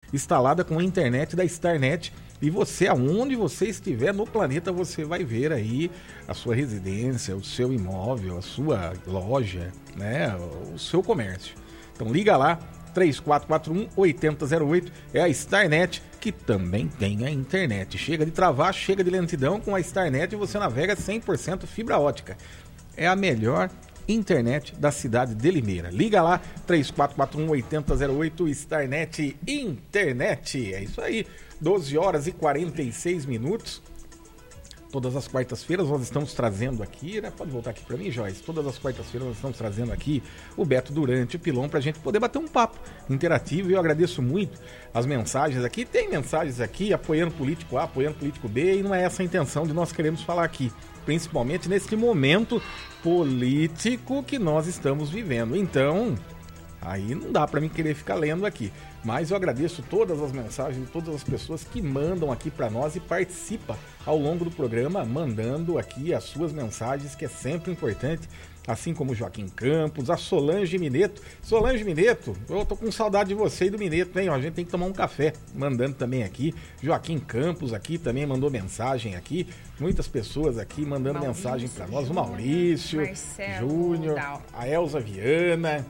instalada com a internet da Starnet. E você, aonde você estiver no planeta, você vai ver aí a sua residência, o seu imóvel, a sua loja, né, o seu comércio. Então liga lá, 3441-8008, é a Starnet, que também tem a internet. Chega de travar, chega de lentidão, com a Starnet você navega 100% fibra ótica. É a melhor internet da cidade de Limeira. Liga lá, 3441-8008, Starnet Internet. É isso aí, 12 horas e 46 minutos. Todas as quartas-feiras nós estamos trazendo aqui, né? Pode voltar aqui para mim, Joyce. Todas as quartas-feiras nós estamos trazendo aqui o Beto Durante, o Pilão, para a gente poder bater um papo interativo. E eu agradeço muito as mensagens aqui. Tem mensagens aqui apoiando político A, apoiando político B, e não é essa a intenção de nós queremos falar aqui. Principalmente nesse momento político que nós estamos vivendo. Então, aí não dá para mim querer ficar lendo aqui. Mas eu agradeço todas as mensagens de todas as pessoas que mandam aqui para nós e participam ao longo do programa, mandando aqui as suas mensagens, que é sempre importante. Assim como o Joaquim Campos, a Solange Mineto. Solange Mineto, eu tô com saudade de você e do Mineto, hein? A gente tem que tomar um café, mandando também aqui. Joaquim Campos aqui também mandou mensagem aqui. Muitas pessoas aqui mandando mensagem para nós. O Maurício, Júnior, a Elza Viana,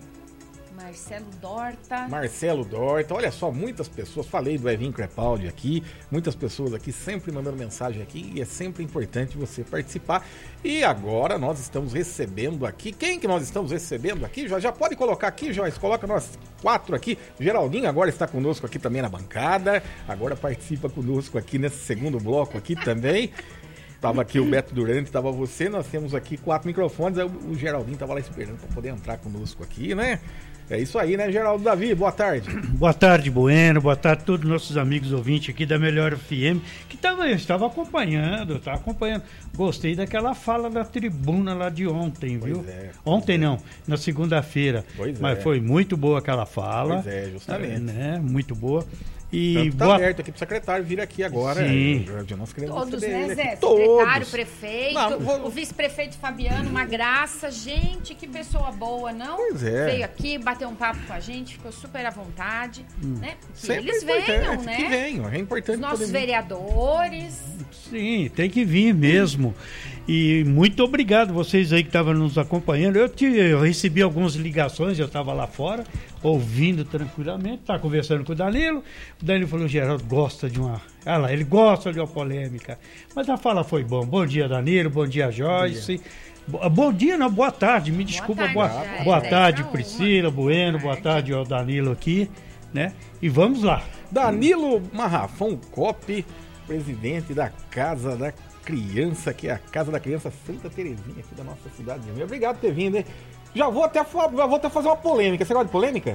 Marcelo Dorta, olha só, muitas pessoas, falei do Evinho Crepaldi aqui, muitas pessoas aqui sempre mandando mensagem aqui, e é sempre importante você participar. E agora nós estamos recebendo aqui, quem que nós estamos recebendo aqui? Já pode colocar aqui, Joyce, coloca nós 4 aqui. Geraldinho agora está conosco aqui também na bancada, agora participa conosco aqui nesse segundo bloco aqui também. Tava aqui o Beto Durante, tava você, nós temos aqui 4 microfones, o Geraldinho tava lá esperando para poder entrar conosco aqui, né? É isso aí, né, Geraldo Davi? Boa tarde. Boa tarde, Bueno. Boa tarde a todos os nossos amigos ouvintes aqui da Melhor FM, que estava acompanhando. Gostei daquela fala da tribuna lá de ontem, viu? Ontem não, na segunda-feira. Mas foi muito boa aquela fala. Pois é, justamente. Né? Muito boa. E tá aberto aqui pro secretário vir aqui agora. Sim. Nós queremos todos, né, Zé? Todos. Secretário, prefeito, o vice-prefeito Fabiano, uma graça. Gente, que pessoa boa, não? Pois é. Veio aqui, bateu um papo com a gente, ficou super à vontade, né? Que sempre eles venham, né? Que venham, é importante. Os nossos vereadores. Sim, tem que vir mesmo. E muito obrigado vocês aí que estavam nos acompanhando. Eu recebi algumas ligações, eu estava lá fora, ouvindo tranquilamente, estava conversando com o Danilo. O Danilo falou: Geraldo gosta de uma... ele gosta de uma polêmica. Mas a fala foi bom. Bom dia, Danilo. Bom dia, Joyce. Bom dia, não, boa tarde. Me desculpa. Boa tarde, Priscila, Bueno. Boa tarde ao Danilo aqui, né? E vamos lá. Danilo Marrafão Coppi, presidente da Casa da Criança, que é a Casa da Criança Santa Terezinha, aqui da nossa cidade. Obrigado por ter vindo, hein? Já vou até fazer uma polêmica. Você gosta de polêmica?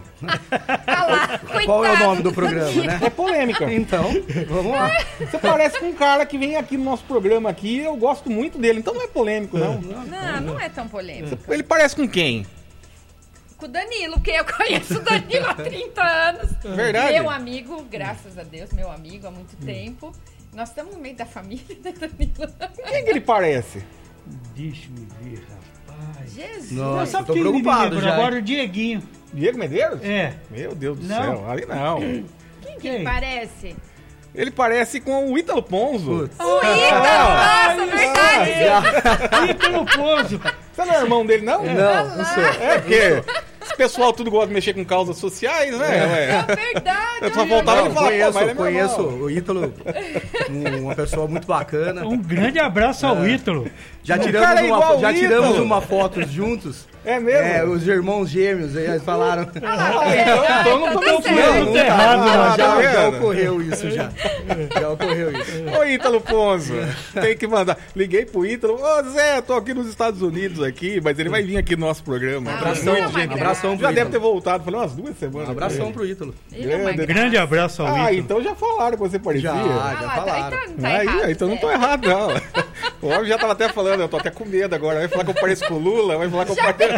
Qual é o nome do programa, né? É polêmica. Então, vamos lá. Você parece com um cara que vem aqui no nosso programa aqui, eu gosto muito dele, então não é polêmico, não. Não é tão polêmico. Ele parece com quem? Com o Danilo, que eu conheço o Danilo há 30 anos. Verdade. Meu amigo, graças a Deus, meu amigo há muito tempo. Nós estamos no meio da família, né, Danilo? Quem que ele parece? Deixa-me ver, rapaz. Jesus. Nossa, eu tô preocupado já. Agora o Dieguinho. Diego Medeiros? É. Meu Deus do céu, ali não. Quem que ele parece? Ele parece com o Ítalo Ponzo. O Ítalo, nossa, verdade. Ítalo Ponzo. Você não é irmão dele, não? Não sou. É porque esse pessoal tudo gosta de mexer com causas sociais, né? É verdade. Eu só voltava e falava, conheço o Ítalo, uma pessoa muito bacana. Um grande abraço ao Ítalo. Já tiramos uma foto juntos. É mesmo? Os irmãos gêmeos, aí falaram. Então não tô Não tá errado, já ocorreu isso, já. Já ocorreu isso. Ô, Ítalo Ponzo, tem que mandar. Liguei pro Ítalo. Ô, Zé, tô aqui nos Estados Unidos aqui, mas ele vai vir aqui no nosso programa. Abração pro Já deve Ítalo. ter voltado, falei, umas 2 semanas. Abração pro Ítalo. Grande abraço ao Ítalo. Então já falaram que você parecia. Já falaram. Então não tô errado, não. O homem já tava até falando, eu tô até com medo agora. Vai falar que eu pareço com o Lula, vai falar que eu pareço...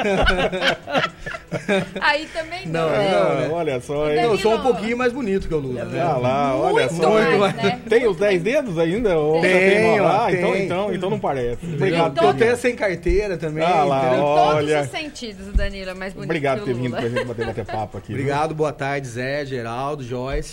Aí também não, né? Olha só. Eu sou um pouquinho mais bonito que o Lula. Ah lá, olha só. Mais, né? Tem os 10 dedos ainda? Ou Tenho. Então não parece. Obrigado. Eu tenho sem carteira também. Ah lá, Em olha. todos os sentidos, o Danilo é mais bonito Obrigado por que ter o vindo Lula. pra gente bater papo aqui. Obrigado, boa tarde, Zé, Geraldo, Joyce.